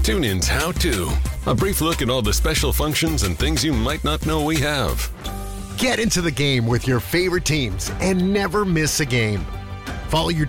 TuneIn's How To. A brief look at all the special functions and things you might not know we have. Get into the game with your favorite teams and never miss a game. Follow your